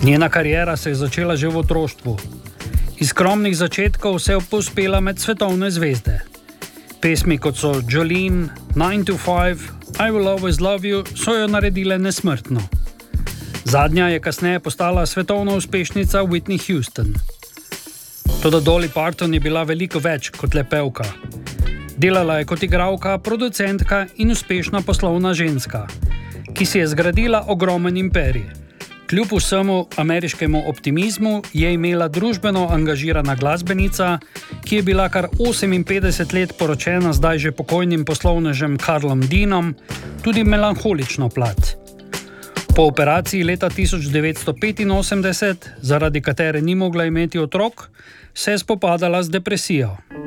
Njena kariera se je začela že v otroštvu. Iz skromnih začetkov se je povzpela med svetovne zvezde. Pesmi kot so Jolene, 9 to 5, I Will Always Love You so jo naredile nesmrtno. Zadnja je kasneje postala svetovna uspešnica Whitney Houston. Toda Dolly Parton je bila veliko več kot le pevka. Delala je kot igralka, producentka in uspešna poslovna ženska, ki si je zgradila ogromen imperij. Kljub vsemu ameriškemu optimizmu je imela družbeno angažirana glasbenica, ki je bila kar 58 let poročena zdaj že pokojnim poslovnežem Carlom Deanom, tudi melanholično plat. Po operaciji leta 1985, zaradi katere ni mogla imeti otrok, se je spopadala z depresijo.